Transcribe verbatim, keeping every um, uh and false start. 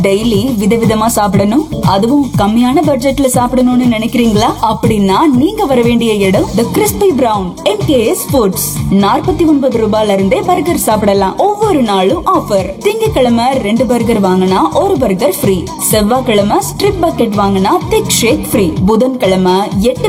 Daily விதவிதமா சாப்பிடணும், அதுவும் கம்மியான பட்ஜெட்ல சாப்பிடணும்னு நினைக்கிறீங்களா? அப்படின்னா நீங்க வர வேண்டிய இடம் தி கிறிஸ்பி பிரவுன் எம்கேஎஸ் ஃபுட்ஸ். நாற்பத்தி ஒன்பது ரூபாயில இருந்தே பர்கர் சாப்பிடலாம். ஒவ்வொரு நாளும் ஆஃபர். திங்கட்கிழமை ரெண்டு பர்கர் வாங்கினா ஒரு பர்கர் ஃப்ரீ. செவ்வாய்க்கிழமை ஸ்ட்ரிப் பக்கெட் வாங்கினா திக் ஷேக் ஃப்ரீ. புதன்கிழமை எட்டு